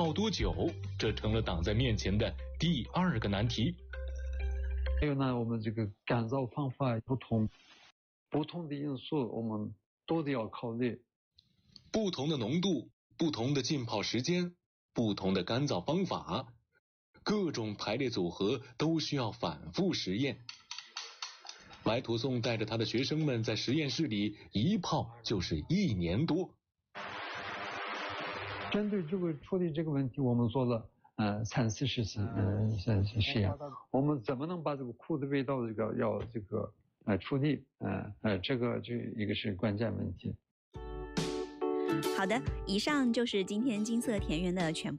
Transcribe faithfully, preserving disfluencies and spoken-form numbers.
泡多久，这成了挡在面前的第二个难题。 还有呢，我们这个干燥方法不同，不同的因素我们都得要考虑。 不同的浓度，不同的浸泡时间，不同的干燥方法，各种排列组合都需要反复实验。白土颂带着他的学生们在实验室里一泡就是一年多。 针对这个处理这个问题，我们做了呃三四十次呃实验，我们怎么能把这个苦的味道这个要这个呃处理呃呃这个就一个是关键问题。 好的，以上就是今天金色田园的全部